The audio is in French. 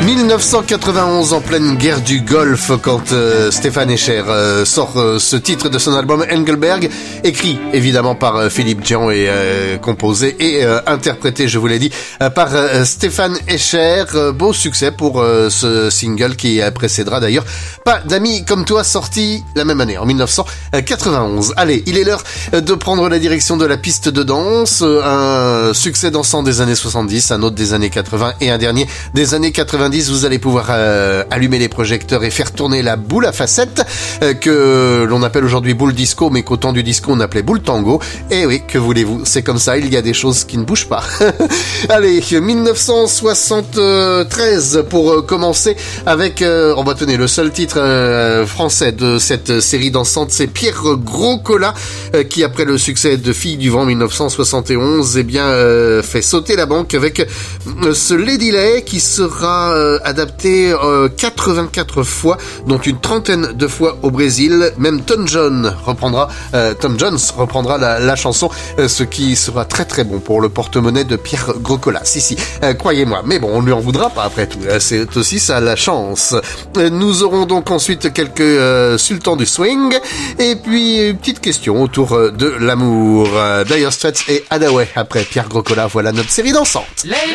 1991, en pleine guerre du Golfe, quand Stéphane Escher sort ce titre de son album Engelberg, écrit évidemment par Philippe Dian et composé et interprété, je vous l'ai dit, par Stéphane Escher. Beau succès pour ce single qui précédera d'ailleurs Pas d'amis comme toi, sorti la même année, en 1991. Allez, il est l'heure de prendre la direction de la piste de danse. Un succès dansant des années 70, un autre des années 80 et un dernier des années 90. Vous allez pouvoir allumer les projecteurs et faire tourner la boule à facettes que l'on appelle aujourd'hui boule disco, mais qu'au temps du disco on appelait boule tango. Et oui, que voulez-vous, c'est comme ça, il y a des choses qui ne bougent pas. Allez, 1973 pour commencer avec, on va tenir le seul titre français de cette série dansante, c'est Pierre Groscola qui, après le succès de Filles du Vent 1971, eh bien fait sauter la banque avec ce Ladylay qui sera adapté 84 fois, dont une trentaine de fois au Brésil. Même Tom Jones reprendra la chanson, ce qui sera très très bon pour le porte-monnaie de Pierre Groscola. Si, croyez-moi. Mais bon, on ne lui en voudra pas après tout. C'est aussi ça la chance. Nous aurons donc ensuite quelques sultans du swing et puis une petite question autour de l'amour. Dire Straits et Hadaway après Pierre Groscola. Voilà notre série dansante.